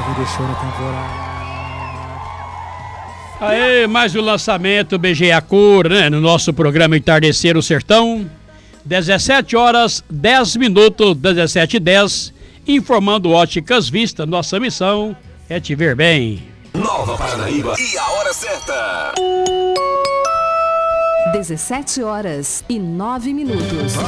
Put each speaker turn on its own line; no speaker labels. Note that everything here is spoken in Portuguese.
me deixou na temporada.
Aê, mais um lançamento BG A Cor, né? No nosso programa Entardecer o Sertão. 17 horas, 10 minutos, 17h10. Informando Óticas Vista. Nossa missão é te ver bem.
Nova Paranaíba e a hora certa.
17 horas e 9 minutos.